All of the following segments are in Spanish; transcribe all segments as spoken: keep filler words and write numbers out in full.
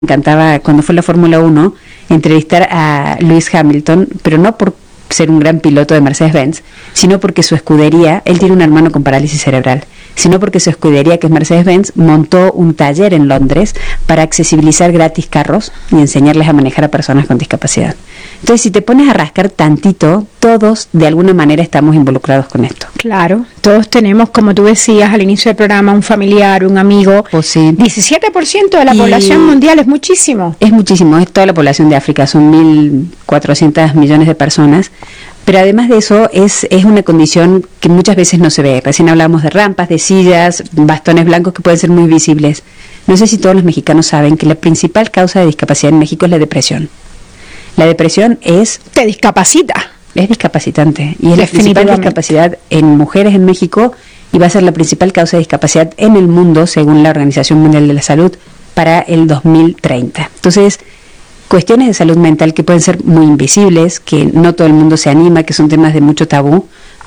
encantaba cuando fue la Fórmula uno entrevistar a Lewis Hamilton, pero no por ser un gran piloto de Mercedes-Benz, sino porque su escudería, él tiene un hermano con parálisis cerebral, sino porque su escudería, que es Mercedes-Benz, montó un taller en Londres para accesibilizar gratis carros y enseñarles a manejar a personas con discapacidad. Entonces, si te pones a rascar tantito, todos de alguna manera estamos involucrados con esto. Claro, todos tenemos, como tú decías al inicio del programa, un familiar, un amigo. Pues sí. diecisiete por ciento de la y población mundial es muchísimo. Es muchísimo, es toda la población de África, son mil cuatrocientos millones de personas. Pero además de eso, es, es una condición que muchas veces no se ve. Recién hablábamos de rampas, de sillas, bastones blancos que pueden ser muy visibles. No sé si todos los mexicanos saben que la principal causa de discapacidad en México es la depresión. La depresión es... Te discapacita. Es discapacitante. Y es la principal discapacidad en mujeres en México y va a ser la principal causa de discapacidad en el mundo, según la Organización Mundial de la Salud, para el dos mil treinta. Entonces, cuestiones de salud mental que pueden ser muy invisibles, que no todo el mundo se anima, que son temas de mucho tabú,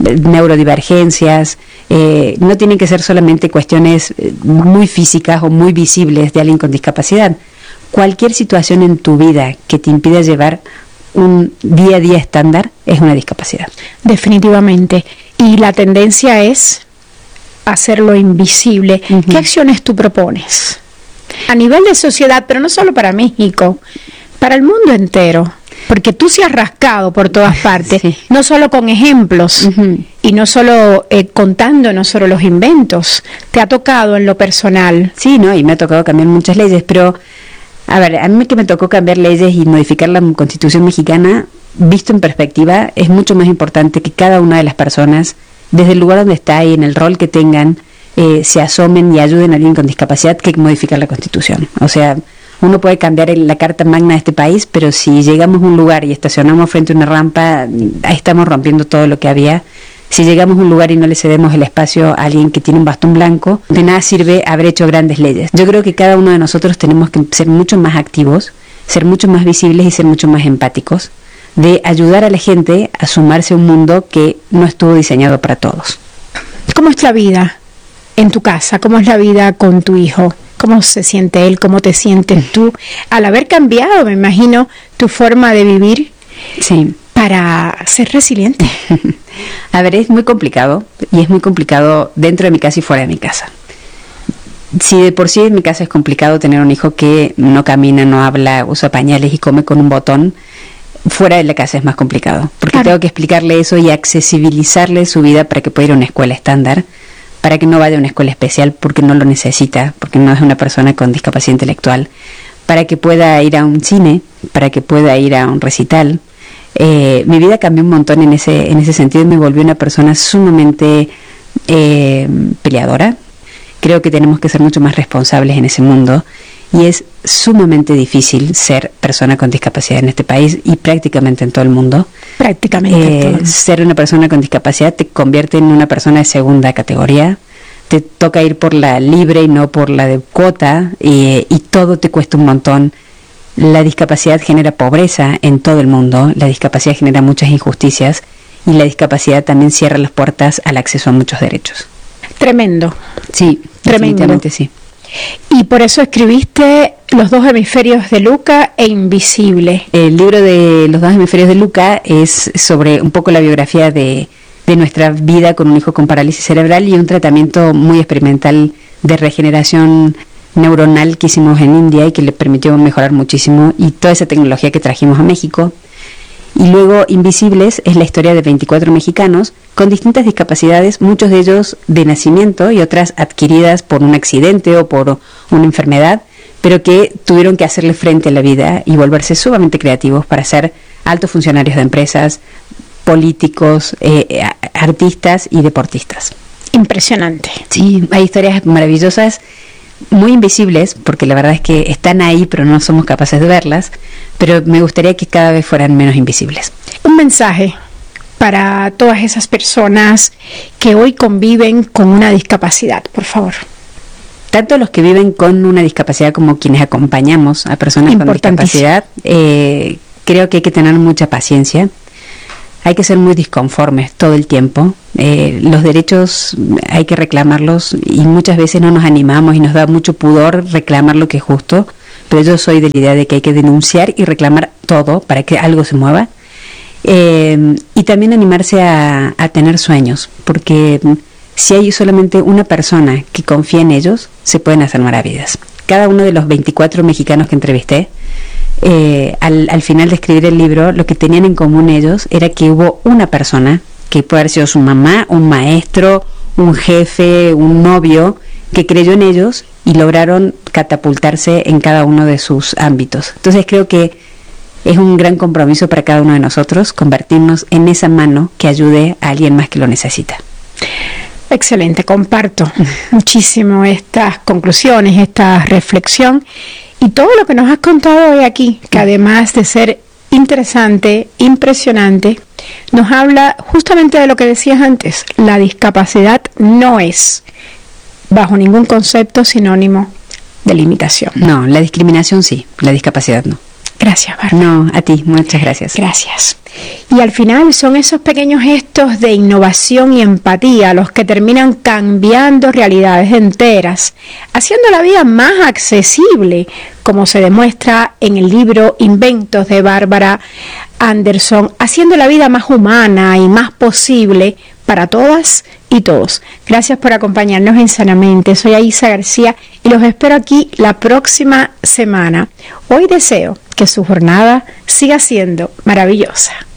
neurodivergencias, eh, no tienen que ser solamente cuestiones muy físicas o muy visibles de alguien con discapacidad. Cualquier situación en tu vida que te impida llevar un día a día estándar es una discapacidad. Definitivamente. Y la tendencia es hacerlo invisible. Uh-huh. ¿Qué acciones tú propones? A nivel de sociedad, pero no solo para México, para el mundo entero. Porque tú se has rascado por todas partes, sí. No solo con ejemplos, uh-huh. y no solo eh, contando, no solo los inventos. Te ha tocado en lo personal. Sí, no, y me ha tocado cambiar muchas leyes, pero... A ver, a mí que me tocó cambiar leyes y modificar la Constitución mexicana, visto en perspectiva, es mucho más importante que cada una de las personas, desde el lugar donde está y en el rol que tengan, eh, se asomen y ayuden a alguien con discapacidad que modificar la Constitución. O sea, uno puede cambiar el, la Carta Magna de este país, pero si llegamos a un lugar y estacionamos frente a una rampa, ahí estamos rompiendo todo lo que había. Si llegamos a un lugar y no le cedemos el espacio a alguien que tiene un bastón blanco, de nada sirve haber hecho grandes leyes. Yo creo que cada uno de nosotros tenemos que ser mucho más activos, ser mucho más visibles y ser mucho más empáticos, de ayudar a la gente a sumarse a un mundo que no estuvo diseñado para todos. ¿Cómo es la vida en tu casa? ¿Cómo es la vida con tu hijo? ¿Cómo se siente él? ¿Cómo te sientes tú? Al haber cambiado, me imagino, tu forma de vivir. Sí. Para ser resiliente. A ver, es muy complicado, y es muy complicado dentro de mi casa y fuera de mi casa. Si de por sí en mi casa es complicado tener un hijo que no camina, no habla, usa pañales y come con un botón, fuera de la casa es más complicado, porque claro. Tengo que explicarle eso y accesibilizarle su vida para que pueda ir a una escuela estándar, para que no vaya a una escuela especial porque no lo necesita, porque no es una persona con discapacidad intelectual, para que pueda ir a un cine, para que pueda ir a un recital. Eh, mi vida cambió un montón en ese en ese sentido y me volví una persona sumamente eh, peleadora. Creo que tenemos que ser mucho más responsables en ese mundo y es sumamente difícil ser persona con discapacidad en este país y prácticamente en todo el mundo. Prácticamente eh, en todo el mundo. Ser una persona con discapacidad te convierte en una persona de segunda categoría. Te toca ir por la libre y no por la de cuota y, y todo te cuesta un montón. La discapacidad genera pobreza en todo el mundo, la discapacidad genera muchas injusticias y la discapacidad también cierra las puertas al acceso a muchos derechos. Tremendo. Sí, tremendo. Sí. Y por eso escribiste Los dos hemisferios de Luca e Invisible. El libro de Los dos hemisferios de Luca es sobre un poco la biografía de, de nuestra vida con un hijo con parálisis cerebral y un tratamiento muy experimental de regeneración neuronal que hicimos en India y que le permitió mejorar muchísimo, y toda esa tecnología que trajimos a México. Y luego Invisibles es la historia de veinticuatro mexicanos con distintas discapacidades, muchos de ellos de nacimiento y otras adquiridas por un accidente o por una enfermedad, pero que tuvieron que hacerle frente a la vida y volverse sumamente creativos para ser altos funcionarios de empresas, políticos, eh, artistas y deportistas. Impresionante. Sí, hay historias maravillosas, muy invisibles, porque la verdad es que están ahí, pero no somos capaces de verlas, pero me gustaría que cada vez fueran menos invisibles. Un mensaje para todas esas personas que hoy conviven con una discapacidad, por favor. Tanto los que viven con una discapacidad como quienes acompañamos a personas con discapacidad, eh, creo que hay que tener mucha paciencia. Hay que ser muy disconformes todo el tiempo. Eh, los derechos hay que reclamarlos y muchas veces no nos animamos y nos da mucho pudor reclamar lo que es justo, pero yo soy de la idea de que hay que denunciar y reclamar todo para que algo se mueva. Eh, y también animarse a, a tener sueños, porque si hay solamente una persona que confía en ellos, se pueden hacer maravillas. Cada uno de los veinticuatro mexicanos que entrevisté, eh, al, al final de escribir el libro, lo que tenían en común ellos era que hubo una persona, que puede haber sido su mamá, un maestro, un jefe, un novio, que creyó en ellos y lograron catapultarse en cada uno de sus ámbitos. Entonces creo que es un gran compromiso para cada uno de nosotros convertirnos en esa mano que ayude a alguien más que lo necesita. Excelente, comparto muchísimo estas conclusiones, esta reflexión y todo lo que nos has contado hoy aquí, que además de ser interesante, impresionante, nos habla justamente de lo que decías antes. La discapacidad no es, bajo ningún concepto, sinónimo de limitación. No, la discriminación sí, la discapacidad no. Gracias, Bárbara. No, a ti, muchas gracias. Gracias. Y al final son esos pequeños gestos de innovación y empatía los que terminan cambiando realidades enteras, haciendo la vida más accesible, como se demuestra en el libro Inventos de Bárbara Anderson, haciendo la vida más humana y más posible para todas y todos. Gracias por acompañarnos en Sanamente. Soy Aisa García y los espero aquí la próxima semana. Hoy deseo que su jornada siga siendo maravillosa.